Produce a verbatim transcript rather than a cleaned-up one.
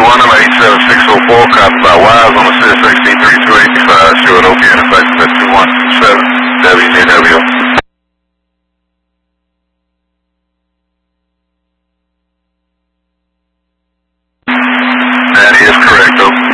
one of eight seven six oh four, copy by wires on the C S X D thirty-two eighty-five, showing O P N effective at two one two seven, W J W. That is correct, though.